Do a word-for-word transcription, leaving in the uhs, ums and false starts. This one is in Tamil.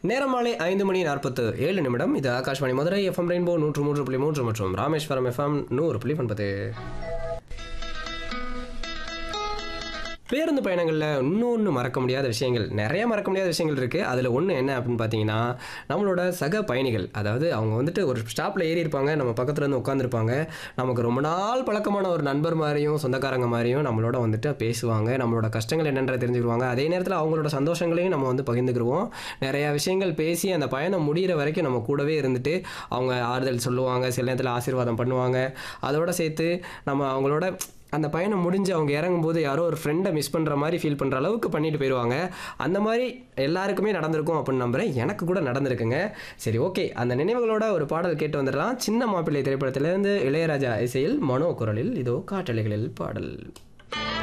நேரம் மாலை ஐந்து மணி நாற்பத்து ஏழு நிமிடம். இது ஆகாஷ்வாணி மதுரை எஃப்எம் ரெயின்போ நூற்று மூன்று புள்ளி மூன்று மற்றும் ராமேஸ்வரம் எஃப்எம் நூறு புள்ளி ஒன்பது. பேருந்து பயணங்களில் இன்னொன்று மறக்க முடியாத விஷயங்கள், நிறைய மறக்க முடியாத விஷயங்கள் இருக்குது. அதில் ஒன்று என்ன அப்படின்னு பார்த்தீங்கன்னா, நம்மளோட சக பயணிகள். அதாவது அவங்க வந்துட்டு ஒரு ஸ்டாப்பில் ஏறி இருப்பாங்க, நம்ம பக்கத்தில் இருந்து உட்காந்துருப்பாங்க. நமக்கு ரொம்ப நாள் பழக்கமான ஒரு நண்பர் மாதிரியும் சொந்தக்காரங்க மாதிரியும் நம்மளோட வந்துட்டு பேசுவாங்க, நம்மளோட கஷ்டங்கள் என்னென்ற தெரிஞ்சுக்குவாங்க. அதே நேரத்தில் அவங்களோட சந்தோஷங்களையும் நம்ம வந்து பகிர்ந்துக்கிடுவோம். நிறையா விஷயங்கள் பேசி அந்த பயணம் முடிகிற வரைக்கும் நம்ம கூடவே இருந்துட்டு அவங்க ஆறுதல் சொல்லுவாங்க, சில நேரத்தில் ஆசீர்வாதம் பண்ணுவாங்க. அதோடு சேர்த்து நம்ம அவங்களோட அந்த பயணம் முடிஞ்சு அவங்க இறங்கும்போது யாரோ ஒரு ஃப்ரெண்டை மிஸ் பண்ணுற மாதிரி ஃபீல் பண்ணுற அளவுக்கு பண்ணிட்டு போயிடுவாங்க. அந்த மாதிரி எல்லாருக்குமே நடந்திருக்கும் அப்படின்னு நம்புகிறேன். எனக்கு கூட நடந்திருக்குங்க. சரி, ஓகே, அந்த நினைவுகளோட ஒரு பாடல் கேட்டு வந்துடலாம். சின்ன மாப்பிள்ளை திரைப்படத்திலேருந்து இளையராஜா இசையில் மனோ குரலில் இதோ காற்றலைகளில் பாடல்.